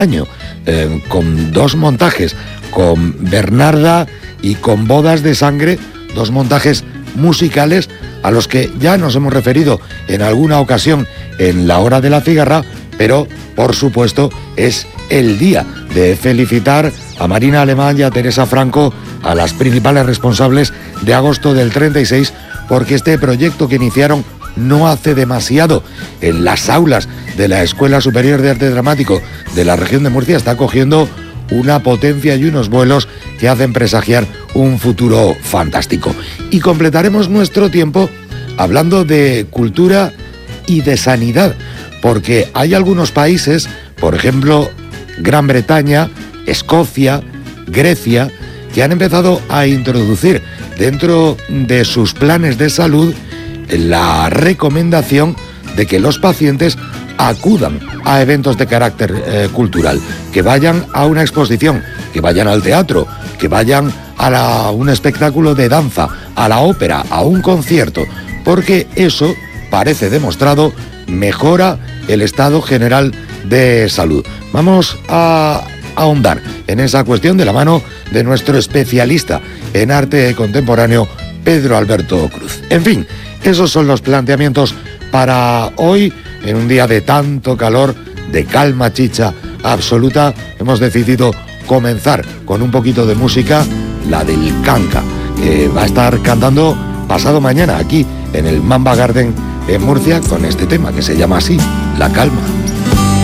año, con 2 montajes, con Bernarda y con Bodas de Sangre, 2 montajes musicales a los que ya nos hemos referido en alguna ocasión en La Hora de la Cigarra, pero por supuesto es el día de felicitar a Marina Alemán y a Teresa Franco, a las principales responsables de agosto del 36, porque este proyecto que iniciaron no hace demasiado en las aulas de la Escuela Superior de Arte Dramático de la región de Murcia está cogiendo una potencia y unos vuelos que hacen presagiar un futuro fantástico. Y completaremos nuestro tiempo hablando de cultura y de sanidad, porque hay algunos países, por ejemplo, Gran Bretaña, Escocia, Grecia, que han empezado a introducir dentro de sus planes de salud la recomendación de que los pacientes acudan a eventos de carácter cultural, que vayan a una exposición, que vayan al teatro, que vayan a un espectáculo de danza, a la ópera, a un concierto, porque eso, parece demostrado, mejora el estado general de salud. Vamos a ahondar en esa cuestión de la mano de nuestro especialista en arte contemporáneo, Pedro Alberto Cruz. En fin, esos son los planteamientos para hoy, en un día de tanto calor, de calma chicha absoluta. Hemos decidido comenzar con un poquito de música, la del Kanka, que va a estar cantando pasado mañana aquí en el Mamba Garden en Murcia con este tema que se llama así, La Calma.